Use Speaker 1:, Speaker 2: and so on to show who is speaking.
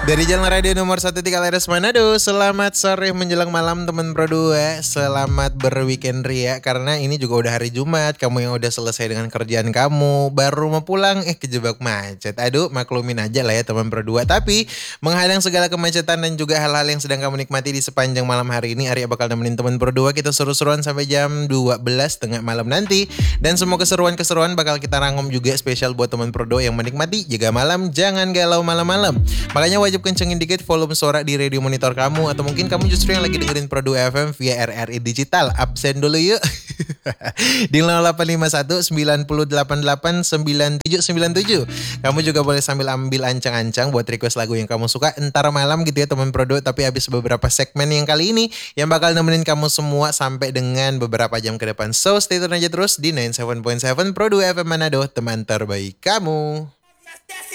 Speaker 1: Dari Jalan Radio nomor 1 Leres Manado. Selamat sore menjelang malam teman Pro 2. Selamat berweekend ria. Karena ini juga udah hari Jumat. Kamu yang udah selesai dengan kerjaan kamu, baru mau pulang kejebak macet. Aduh, maklumin aja lah ya teman Pro 2. Tapi menghadang segala kemacetan dan juga hal-hal yang sedang kamu nikmati di sepanjang malam hari ini, Arya bakal nemenin teman Pro 2. Kita seru-seruan sampai jam 12 tengah malam nanti. Dan semua keseruan-keseruan bakal kita rangkum juga spesial buat teman Pro 2 yang menikmati jaga malam, jangan galau malam-malam. Makanya wajib kencengin dikit volume suara di radio monitor kamu. Atau mungkin kamu justru yang lagi dengerin Pro 2 FM via RRI Digital. Absen dulu yuk. Di 0851 988 9797. Kamu juga boleh sambil ambil ancang-ancang buat request lagu yang kamu suka entar malam gitu ya teman Pro 2. Tapi habis beberapa segmen yang kali ini yang bakal nemenin kamu semua sampai dengan beberapa jam ke depan. So stay tune aja terus di 97.7 Pro 2 FM Manado, teman terbaik kamu.